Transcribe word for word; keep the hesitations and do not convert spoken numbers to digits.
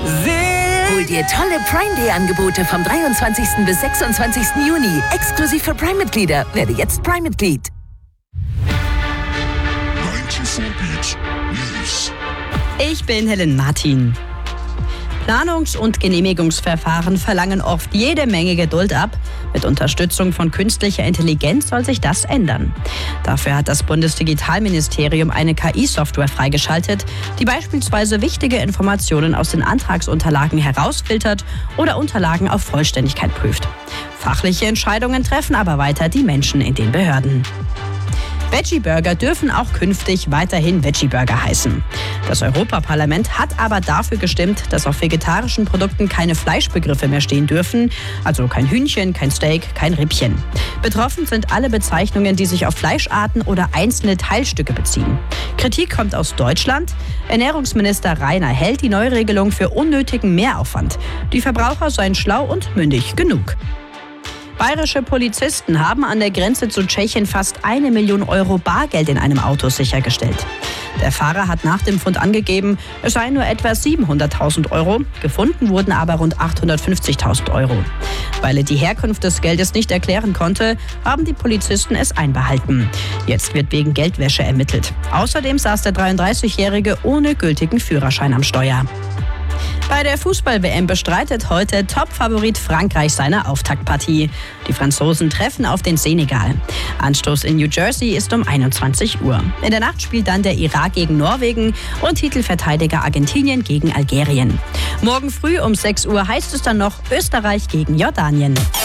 Hol dir tolle Prime Day Angebote vom dreiundzwanzigsten bis sechsundzwanzigsten Juni. Exklusiv für Prime-Mitglieder. Werde jetzt Prime-Mitglied. Ich bin Helen Martin. Planungs- und Genehmigungsverfahren verlangen oft jede Menge Geduld ab. Mit Unterstützung von künstlicher Intelligenz soll sich das ändern. Dafür hat das Bundesdigitalministerium eine K I-Software freigeschaltet, die beispielsweise wichtige Informationen aus den Antragsunterlagen herausfiltert oder Unterlagen auf Vollständigkeit prüft. Fachliche Entscheidungen treffen aber weiter die Menschen in den Behörden. Veggie-Burger dürfen auch künftig weiterhin Veggie-Burger heißen. Das Europaparlament hat aber dafür gestimmt, dass auf vegetarischen Produkten keine Fleischbegriffe mehr stehen dürfen, also kein Hühnchen, kein Steak, kein Rippchen. Betroffen sind alle Bezeichnungen, die sich auf Fleischarten oder einzelne Teilstücke beziehen. Kritik kommt aus Deutschland. Ernährungsminister Rainer hält die Neuregelung für unnötigen Mehraufwand. Die Verbraucher seien schlau und mündig genug. Bayerische Polizisten haben an der Grenze zu Tschechien fast eine Million Euro Bargeld in einem Auto sichergestellt. Der Fahrer hat nach dem Fund angegeben, es seien nur etwa siebenhunderttausend Euro, gefunden wurden aber rund achthundertfünfzigtausend Euro. Weil er die Herkunft des Geldes nicht erklären konnte, haben die Polizisten es einbehalten. Jetzt wird wegen Geldwäsche ermittelt. Außerdem saß der dreiunddreißigjährige ohne gültigen Führerschein am Steuer. Bei der Fußball-W M bestreitet heute Top-Favorit Frankreich seine Auftaktpartie. Die Franzosen treffen auf den Senegal. Anstoß in New Jersey ist um einundzwanzig Uhr. In der Nacht spielt dann der Irak gegen Norwegen und Titelverteidiger Argentinien gegen Algerien. Morgen früh um sechs Uhr heißt es dann noch Österreich gegen Jordanien.